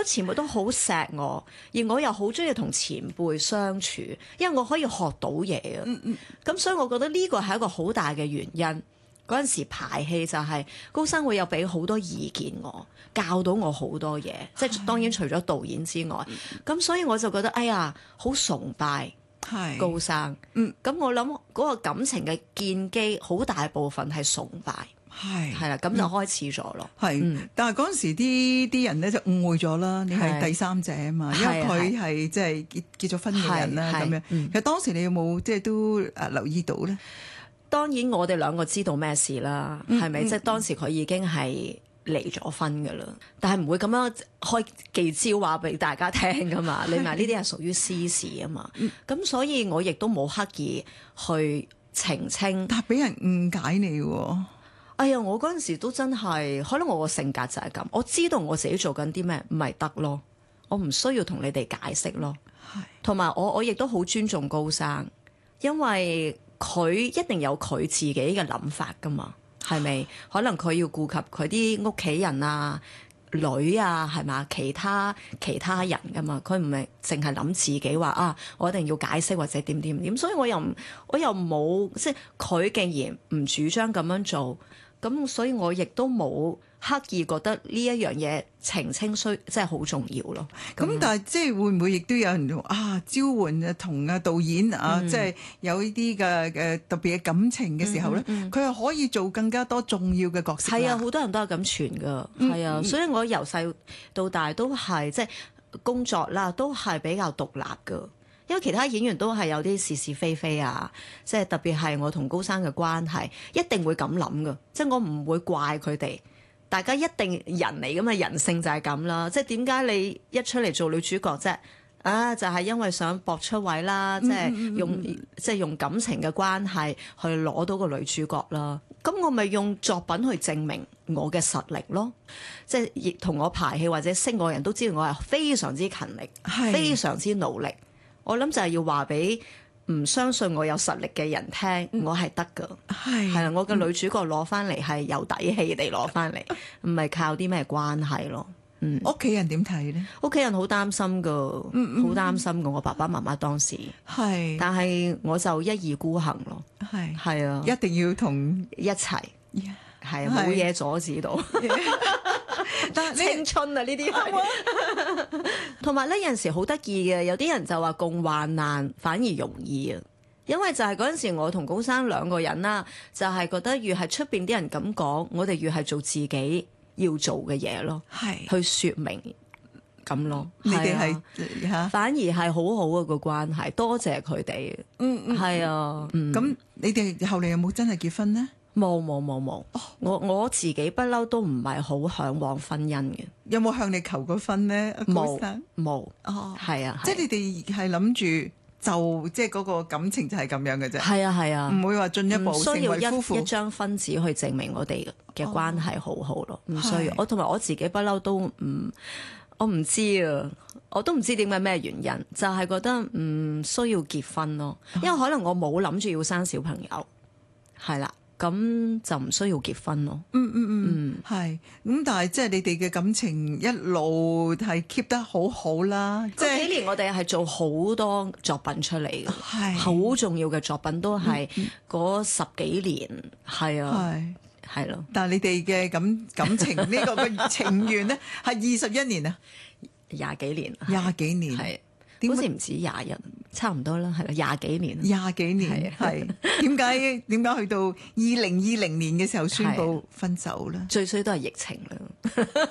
前輩都好錫我，而我又好中意同前輩相處，因為我可以學到嘢啊。咁所以我覺得呢個係一個好大嘅原因。嗰陣時排戲就係高生會有俾好多意見我，教到我好多嘢，即係當然除咗導演之外，咁所以我就覺得哎呀好崇拜高生。咁我諗嗰個感情嘅建基好大部分係崇拜。係啦，咁就開始咗咯。 但係嗰陣時啲人咧就誤會咗啦，你係第三者啊嘛，因為佢係即係結咗婚嘅人啦咁樣。其實當時你有冇即係都留意到咧？ 當然我哋兩個知道咩事啦，係咪？即係當時佢已經係離咗婚噶啦，但係唔會咁樣開記招話俾大家聽噶嘛。你話呢啲係屬於私事啊嘛，咁所以我亦都冇刻意去澄清。 但係俾人誤解你喎。 哎呀，我嗰陣時都真係，可能我個性格就係咁，我知道我自己做緊啲咩，唔係得咯，我唔需要同你哋解釋咯。同埋我亦都好尊重高生，因為佢一定有佢自己嘅諗法噶嘛，係咪？可能佢要顧及佢啲屋企人啊、女啊，係嘛？其他人噶嘛，佢唔係淨係諗自己話啊，我一定要解釋或者點點點，所以我又冇，即係佢既然唔主張咁樣做，咁所以我亦都冇刻意覺得呢一樣嘢澄清即係好重要咯。 咁但係即係會唔會亦都有人召喚同導演即係有呢啲嘅特別嘅感情嘅時候咧，佢又可以做更加多重要嘅角色。 係啊，好多人都係咁傳噶，係啊，所以我由細到大都係即係工作啦，都係比較獨立噶。因為其他演員都係有啲是是非非啊，即係特別係我同高生嘅關係，一定會咁諗噶，即係我唔會怪佢哋，大家一定人嚟噶嘛，人性就係咁啦。即係點解你一出嚟做女主角啫？就係因為想搏出位啦，即係用感情嘅關係去攞到個女主角啦。咁我咪用作品去證明我嘅實力咯。即係亦同我排戲或者識我人都知道我係非常之勤力，非常之努力。我諗就係要話俾唔相信我有實力嘅人聽，我係得㗎，係啦，我嘅女主角攞翻嚟係有底氣地攞翻嚟，唔係靠啲咩關係咯。 屋企人點睇咧？ 屋企人好擔心㗎，好擔心㗎。我爸爸媽媽當時但係我就一意孤行咯，係啊， 一定要同一齊，係冇嘢阻止到。但青春啊呢啲係，同埋咧有陣時好得意嘅，有啲人就話共患難反而容易啊，因為就係嗰陣時我同高生兩個人啦，就係覺得越係出邊啲人咁講，我哋越係做自己要做嘅嘢咯，去說明咁咯。 你哋係反而係好好嘅個關係，多謝佢哋。係啊。 咁你哋後嚟有冇真係結婚呢？ 冇，我自己不嬲都唔係好向往婚姻嘅。 有冇向你求過婚呢？ 冇，係啊， 即係你哋係諗住就即係嗰個感情就係咁樣嘅啫。 係啊， 唔會話進一步成為夫婦。 唔需要一張婚紙去證明我哋嘅關係好好咯，唔需要。我同埋我自己不嬲都我唔知啊，我都唔知點解咩原因，就係覺得唔需要結婚咯，因為可能我冇諗住要生小朋友，係啦。咁就唔需要結婚咯。 係。咁但係即係你哋嘅感情一路係 keep 得好好啦。 即係幾年我哋係做好多作品出嚟嘅，好重要嘅作品都係嗰10幾年，係啊，係咯。 但係你哋嘅感情呢個嘅情緣咧係21年啊 ，20幾年 ，20幾年係。好似唔止20日，差唔多啦，係啦，20幾年 ，20幾年係。點解去到2020年嘅時候宣布分手咧？ 最衰都係疫情啦。